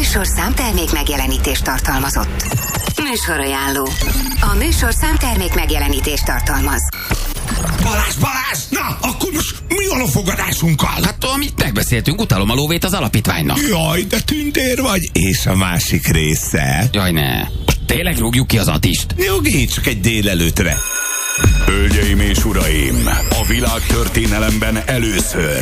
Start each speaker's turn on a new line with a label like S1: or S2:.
S1: műsor számtermék megjelenítést tartalmazott. Műsorajánló. A műsor számtermék megjelenítést tartalmaz.
S2: Balázs! Na, akkor most mi van a fogadásunkkal?
S3: Hát amit megbeszéltünk, utalom a lóvét az alapítványnak.
S2: Jaj, de tündér vagy. És a másik része?
S3: Jaj, ne. Most tényleg rúgjuk ki az Attist?
S2: Nyugi, csak egy délelőtre.
S4: Hölgyeim és uraim, a világtörténelemben először